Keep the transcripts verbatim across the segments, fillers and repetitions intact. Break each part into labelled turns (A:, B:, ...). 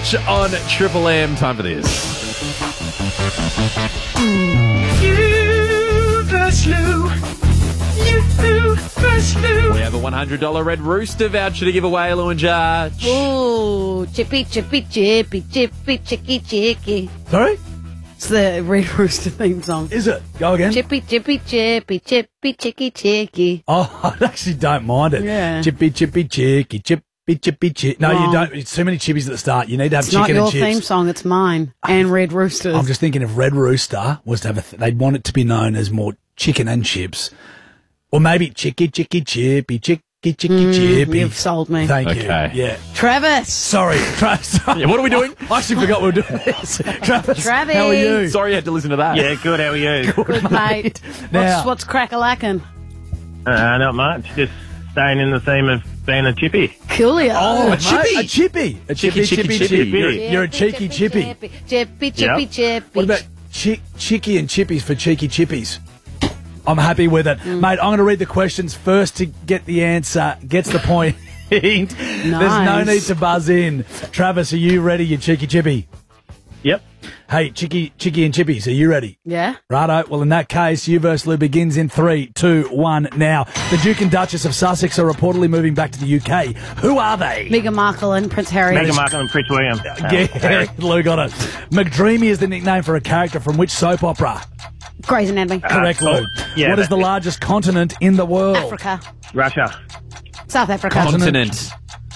A: Church on Triple M. Time for this.
B: You first Lou. You first Lou.
A: We have a one hundred dollars Red Rooster voucher to give away, Lou and Judge.
C: Ooh, chippy, chippy, chippy, chippy, chicky, chicky.
D: Sorry?
C: It's the Red Rooster theme song.
D: Is it? Go again.
C: Chippy, chippy, chippy, chippy, chicky, chicky.
D: Oh, I actually don't mind it.
C: Yeah.
D: Chippy, chippy, chicky, chippy, chippy, chicky. No,
C: Wrong.
D: you don't. It's too many chippies at the start. You need to have
C: It's not
D: chicken
C: your
D: and chips.
C: theme song, it's mine. And Red Roosters.
D: I'm just thinking if Red Rooster was to have a, th- they'd want it to be known as more chicken and chips. Or maybe chicky, chicky, chippy, chicky, chicky,
C: Mm,
D: chippy.
C: you've sold me.
D: Thank
A: Okay.
D: you. Yeah.
C: Travis.
D: Sorry. Tra- sorry.
A: Yeah, what are we doing?
D: I actually forgot we were doing this. Travis,
C: Travis.
D: how are you?
A: Sorry you had to listen to that.
E: Yeah, good. How are you?
C: Good, mate.
D: Now-
C: What's, what's crack-a-lackin'?
E: Uh, not much. Just staying in the theme of being a chippy.
C: Coolio.
D: Oh,
A: a chippy.
D: mate, a chippy. A
A: Chicky,
D: chippy,
A: chicky,
D: chippy,
A: chippy.
D: You're, you're a cheeky chippy.
C: Chippy, chippy, chippy,
E: Yep.
C: chippy.
D: What about chi- chicky and chippies for cheeky chippies? I'm happy with it.
C: Mm.
D: Mate, I'm going to read the questions first to get the answer. Gets the point. There's no
C: Nice.
D: need to buzz in. Travis, are you ready, you cheeky chippy?
E: Yep.
D: Hey, Chicky, Chicky and Chippies, are you ready?
C: Yeah?
D: Righto. Well, in that case, you versus Lou begins in three, two, one. Now, the Duke and Duchess of Sussex are reportedly moving back to the U K. Who are they?
C: Meghan Markle and Prince Harry.
E: Meghan Markle and Prince William.
D: Yeah, Lou got it. McDreamy is the nickname for a character from which soap opera?
C: Grey's Anatomy.
D: Correct, Lou.
E: cool. Yeah,
D: what is
E: that's
D: the
E: it.
D: largest continent in the world?
C: Africa.
E: Russia.
C: South Africa.
A: Continent.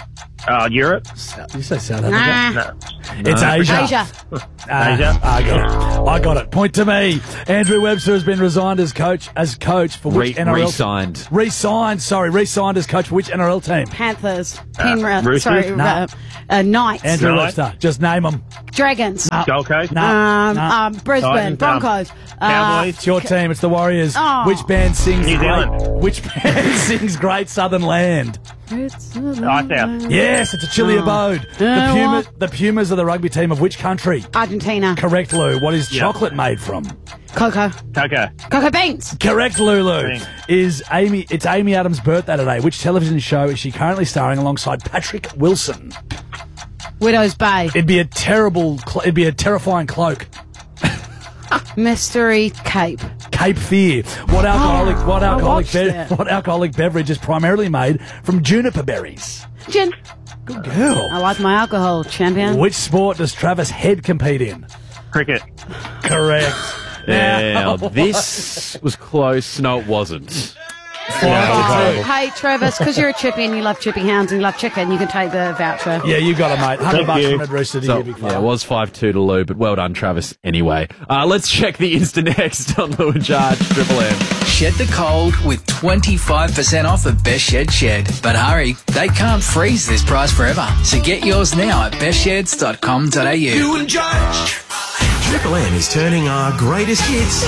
E: Uh, Europe.
D: Did you say South Africa?
C: Nah.
E: No.
D: It's Asia.
C: Asia.
D: Ah,
E: Asia.
D: I got it. I got it. Point to me. Andrew Webster has been resigned as coach as coach for which
A: Re-
D: N R L?
A: re-signed.
D: Re-signed. Sorry, re-signed as coach for which N R L team?
C: Panthers. Penrith.
E: Roosters?
C: Sorry.
D: Nah.
C: Uh, uh, Knights.
D: Andrew
E: Right.
D: Webster. Just name them.
C: Dragons.
E: Gold Coast.
D: No.
C: Um,
D: no.
C: um, Brisbane.
E: Titans, um,
C: Broncos. Uh,
E: Cowboys.
D: It's your team. It's the Warriors.
C: Oh.
D: Which band sings
E: New
D: great,
E: Zealand.
D: Which band sings Great Southern Land?
C: It's
E: Ice out.
D: Yes, it's a chilly abode. The,
C: Uh,
D: Puma,
C: what?
D: the Pumas are the rugby team of which country?
C: Argentina.
D: Correct, Lou. What is
E: Yeah.
D: chocolate made from?
C: Cocoa.
E: Coco.
C: Cocoa beans.
D: Correct, Lulu.
E: Thanks.
D: Is Amy? It's Amy Adams' birthday today. Which television show is she currently starring alongside Patrick Wilson?
C: Widow's Bay.
D: It'd be a terrible. Cl- it'd be a terrifying cloak.
C: Mystery Cape.
D: Cape Fear. What alcoholic?
C: Oh,
D: what
C: I
D: alcoholic?
C: watched
D: Be-
C: that.
D: what alcoholic beverage is primarily made from juniper berries?
C: Gin.
D: Good girl.
C: I like my alcohol, champion.
D: Which sport does Travis Head compete in?
E: Cricket.
D: Correct.
A: Now, this was close. No, it wasn't.
C: Oh, hey, Travis, because you're a chippy and you love chippy hounds and you love chicken, you can take the voucher.
D: Yeah, you got it, mate. Hundred
E: Thank
D: bucks
E: you.
D: from Red Rooster to
A: So,
D: you, big
A: yeah,
D: fella.
A: it was five two to Lou, but well done, Travis, anyway. Uh, let's check the Insta next on Lou and Judge, Triple M.
F: Shed the cold with twenty-five percent off at Best Shed Shed. But hurry, they can't freeze this price forever. So get yours now at best sheds dot com dot a u.
B: You and Judge. Triple M is turning our greatest hits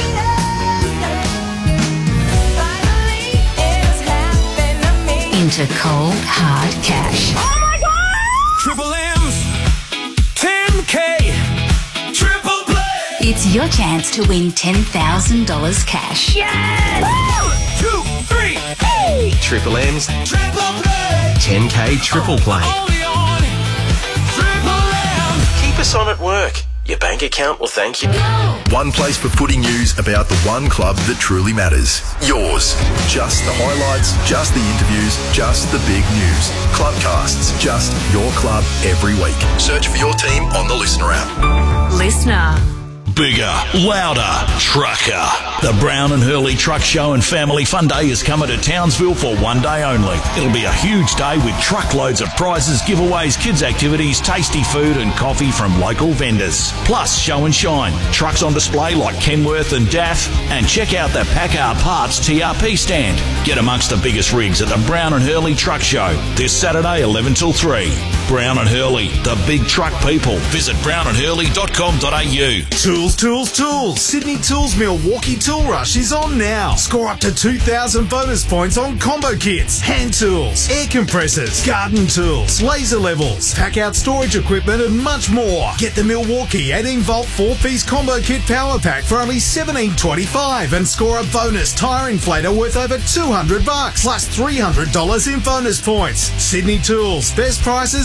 G: into cold, hard cash.
B: Triple M's ten K Triple Play.
G: It's your chance to win ten thousand dollars cash.
B: One, two, three. Hey. Triple M's Triple Play. ten K Triple Play. Only on Triple M. Keep us on at work. Your bank account will thank you.
H: One place for footy news about the one club that truly matters. Yours. Just the highlights, just the interviews, just the big news. Clubcasts, just your club every week. Search for your team on the Listener app.
G: Listener.
I: Bigger, louder, trucker. The Brown and Hurley Truck Show and Family Fun Day is coming to Townsville for one day only. It'll be a huge day with truckloads of prizes, giveaways, kids' activities, tasty food and coffee from local vendors. Plus, show and shine, trucks on display like Kenworth and D A F, and check out the Packard Parts T R P stand. Get amongst the biggest rigs at the Brown and Hurley Truck Show this Saturday, eleven till three. Brown and Hurley, the big truck people. Visit brown and hurley dot com dot a u.
J: Tools, tools, tools. Sydney Tools Milwaukee Tool Rush is on now. Score up to two thousand bonus points on combo kits, hand tools, air compressors, garden tools, laser levels, pack out storage equipment and much more. Get the Milwaukee eighteen volt four piece combo kit power pack for only seventeen twenty-five and score a bonus tyre inflator worth over two hundred bucks plus three hundred dollars in bonus points. Sydney Tools, best prices,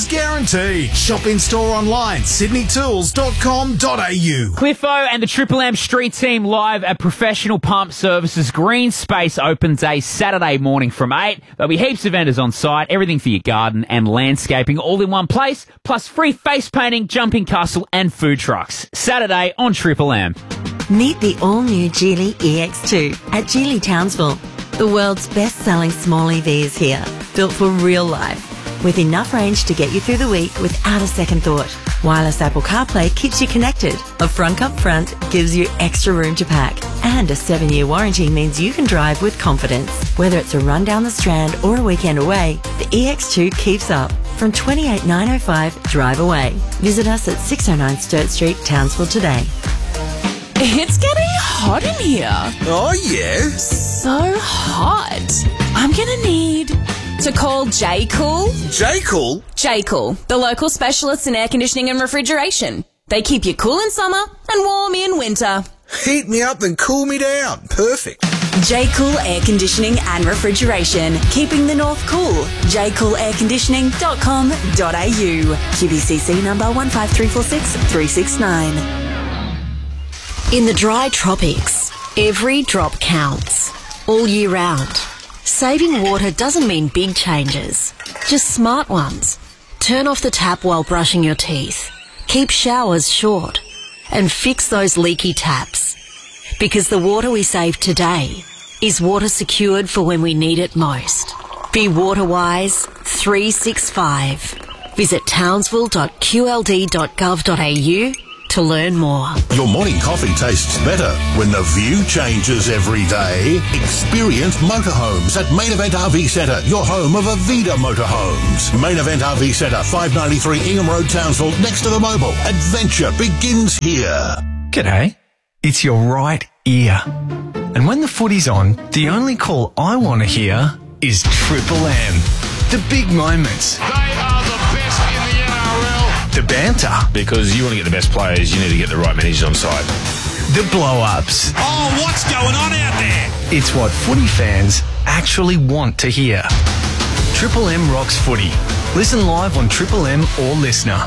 J: guaranteed. Shop in store online, sydney tools dot com dot a u.
A: Cliffo and the Triple M Street Team live at Professional Pump Services Green Space Open Day Saturday morning from eight. There'll be heaps of vendors on site, everything for your garden and landscaping all in one place, plus free face painting, jumping castle and food trucks. Saturday on Triple M.
K: Meet the all-new Geely E X two at Geely Townsville. The world's best-selling small E V is here, built for real life, with enough range to get you through the week without a second thought. Wireless Apple CarPlay keeps you connected. A front cup front gives you extra room to pack. And a seven-year warranty means you can drive with confidence. Whether it's a run down the Strand or a weekend away, the E X two keeps up. From twenty-eight nine oh five, drive away. Visit us at six oh nine Sturt Street, Townsville today.
L: It's getting hot in here.
J: Oh, yeah?
L: So hot. I'm going to need to call J-Cool.
J: J-Cool?
L: J-Cool, the local specialists in air conditioning and refrigeration. They keep you cool in summer and warm in winter.
J: Heat me up and cool me down. Perfect.
L: J-Cool Air Conditioning and Refrigeration. Keeping the north cool. j cool air conditioning dot com dot a u. Q B C C number one five three four six three six nine.
M: In the dry tropics, every drop counts, all year round. Saving water doesn't mean big changes, just smart ones. Turn off the tap while brushing your teeth. Keep showers short. And fix those leaky taps. Because the water we save today is water secured for when we need it most. Be water-wise three sixty-five. Visit townsville dot q l d dot gov dot a u to learn more.
I: Your morning coffee tastes better when the view changes every day. Experience motorhomes at Main Event R V Centre, your home of Avida Motorhomes. Main Event R V Centre, five ninety-three Ingham Road, Townsville, next to the Mobile. Adventure begins here.
N: G'day. It's your right ear. And when the footy's on, the only call I want to hear is Triple M. The big moments.
O: They are the best in the N R L.
N: The banter.
O: Because you want to get the best players, you need to get the right managers on side.
N: The blow-ups.
O: Oh, what's going on out there?
N: It's what footy fans actually want to hear. Triple M rocks footy. Listen live on Triple M or Listener.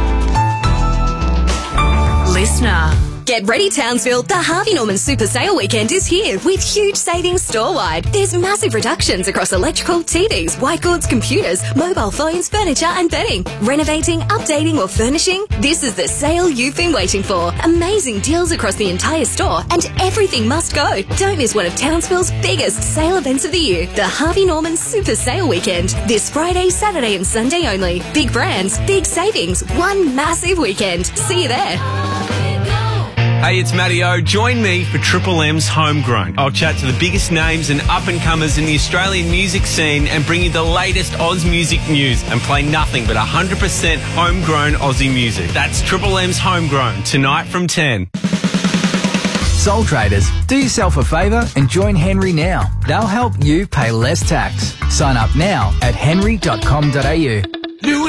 M: Listener.
L: Get ready, Townsville. The Harvey Norman Super Sale Weekend is here with huge savings store-wide. There's massive reductions across electrical, T Vs, white goods, computers, mobile phones, furniture and bedding. Renovating, updating or furnishing? This is the sale you've been waiting for. Amazing deals across the entire store and everything must go. Don't miss one of Townsville's biggest sale events of the year. The Harvey Norman Super Sale Weekend. This Friday, Saturday and Sunday only. Big brands, big savings, one massive weekend. See you there.
P: Hey, it's Matty O. Join me for Triple M's Homegrown. I'll chat to the biggest names and up-and-comers in the Australian music scene and bring you the latest Oz music news and play nothing but one hundred percent homegrown Aussie music. That's Triple M's Homegrown, tonight from ten.
F: Soul Traders, do yourself a favour and join Henry now. They'll help you pay less tax. Sign up now at henry dot com dot a u.